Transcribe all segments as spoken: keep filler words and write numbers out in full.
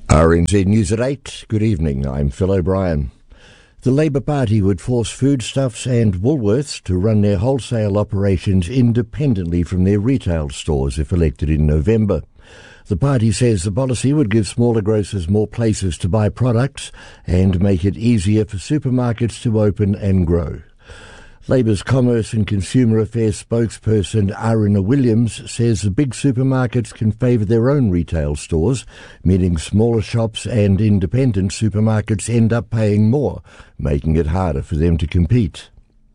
R N Z News at eight. Good evening, I'm Phil O'Brien. The Labour Party would force Foodstuffs and Woolworths to run their wholesale operations independently from their retail stores if elected in November. The party says the policy would give smaller grocers more places to buy products and make it easier for supermarkets to open and grow. Labour's Commerce and Consumer Affairs spokesperson Arina Williams says the big supermarkets can favour their own retail stores, meaning smaller shops and independent supermarkets end up paying more, making it harder for them to compete.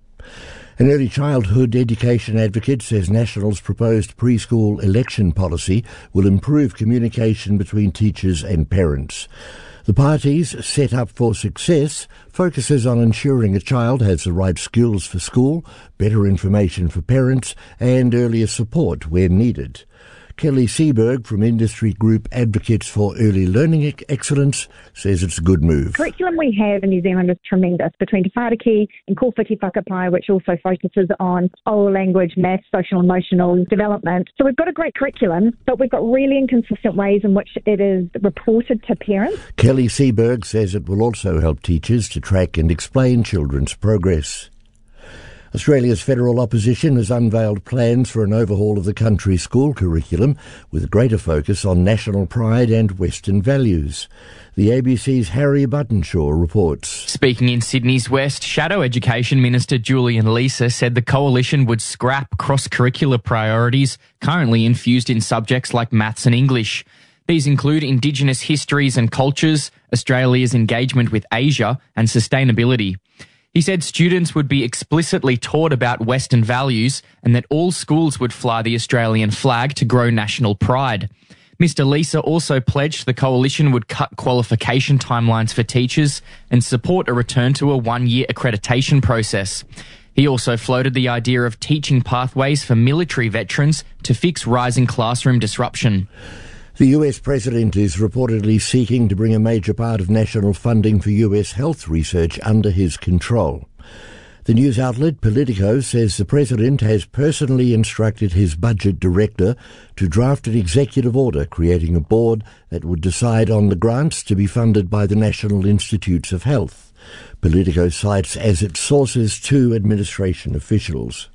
An early childhood education advocate says National's proposed preschool election policy will improve communication between teachers and parents. The party's Set Up for Success focuses on ensuring a child has the right skills for school, better information for parents, and earlier support where needed. Kelly Seberg from industry group Advocates for Early Learning Excellence says it's a good move. The curriculum we have in New Zealand is tremendous, between Te Whāriki and Kōwhiti Whakapai, which also focuses on oral language, math, social and emotional development. So we've got a great curriculum, but we've got really inconsistent ways in which it is reported to parents. Kelly Seberg says it will also help teachers to track and explain children's progress. Australia's federal opposition has unveiled plans for an overhaul of the country's school curriculum with a greater focus on national pride and Western values. The A B C's Harry Buttonshaw reports. Speaking in Sydney's West, Shadow Education Minister Julian Leeser said the coalition would scrap cross-curricular priorities currently infused in subjects like maths and English. These include Indigenous histories and cultures, Australia's engagement with Asia, and sustainability. He said students would be explicitly taught about Western values and that all schools would fly the Australian flag to grow national pride. Mister Leeser also pledged the coalition would cut qualification timelines for teachers and support a return to a one-year accreditation process. He also floated the idea of teaching pathways for military veterans to fix rising classroom disruption. The U S president is reportedly seeking to bring a major part of national funding for U S health research under his control. The news outlet Politico says the president has personally instructed his budget director to draft an executive order creating a board that would decide on the grants to be funded by the National Institutes of Health. Politico cites as its sources two administration officials.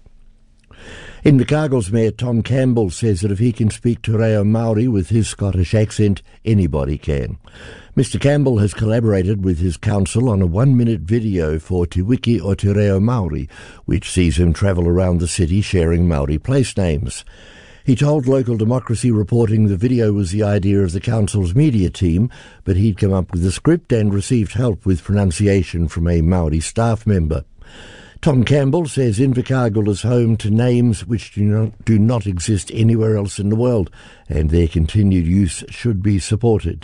Invercargill's Mayor Tom Campbell says that if he can speak te reo Māori with his Scottish accent, anybody can. Mister Campbell has collaborated with his council on a one-minute video for Te Wiki o Te Reo Māori, which sees him travel around the city sharing Māori place names. He told Local Democracy Reporting the video was the idea of the council's media team, but he'd come up with the script and received help with pronunciation from a Māori staff member. Tom Campbell says Invercargill is home to names which do not, do not exist anywhere else in the world, and their continued use should be supported.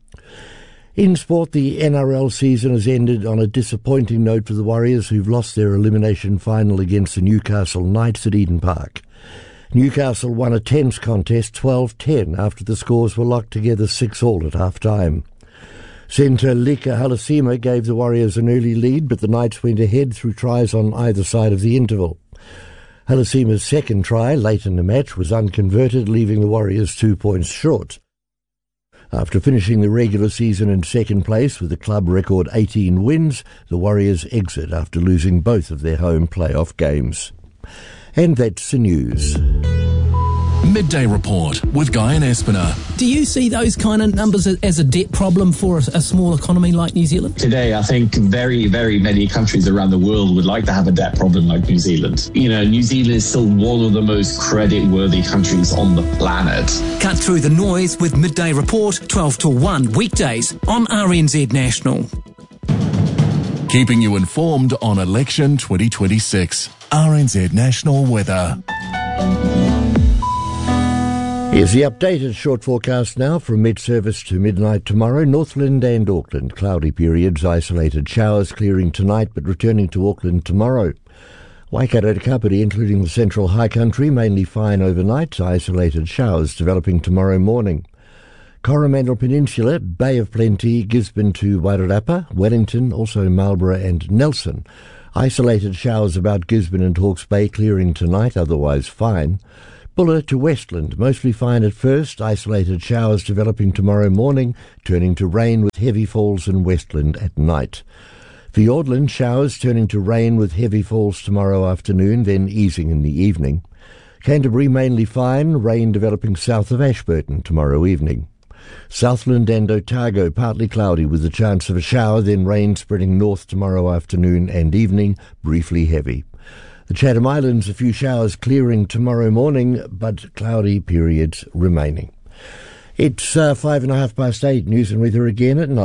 In sport, the N R L season has ended on a disappointing note for the Warriors, who've lost their elimination final against the Newcastle Knights at Eden Park. Newcastle won a tense contest twelve ten after the scores were locked together six all at half-time. Centre Lika Halasima gave the Warriors an early lead, but the Knights went ahead through tries on either side of the interval. Halasima's second try, late in the match, was unconverted, leaving the Warriors two points short. After finishing the regular season in second place with a club record eighteen wins, the Warriors exit after losing both of their home playoff games. And that's the news. Midday Report with Guy and Espiner. Do you see those kind of numbers as a debt problem for a, a small economy like New Zealand? Today, I think very, very many countries around the world would like to have a debt problem like New Zealand. You know, New Zealand is still one of the most credit-worthy countries on the planet. Cut through the noise with Midday Report, twelve to one, weekdays on R N Z National. Keeping you informed on election twenty twenty-six. R N Z National Weather. Here's the updated short forecast now from mid-service to midnight tomorrow. Northland and Auckland, cloudy periods, isolated showers clearing tonight but returning to Auckland tomorrow. Waikato to Kapiti, including the central high country, mainly fine overnight, isolated showers developing tomorrow morning. Coromandel Peninsula, Bay of Plenty, Gisborne to Wairarapa, Wellington, also Marlborough and Nelson. Isolated showers about Gisborne and Hawke's Bay clearing tonight, otherwise fine. Buller to Westland, mostly fine at first, isolated showers developing tomorrow morning, turning to rain with heavy falls in Westland at night. Fiordland, showers turning to rain with heavy falls tomorrow afternoon, then easing in the evening. Canterbury mainly fine, rain developing south of Ashburton tomorrow evening. Southland and Otago partly cloudy with the chance of a shower, then rain spreading north tomorrow afternoon and evening, briefly heavy. The Chatham Islands, a few showers clearing tomorrow morning, but cloudy periods remaining. It's uh, five and a half past eight. News and weather again at nine.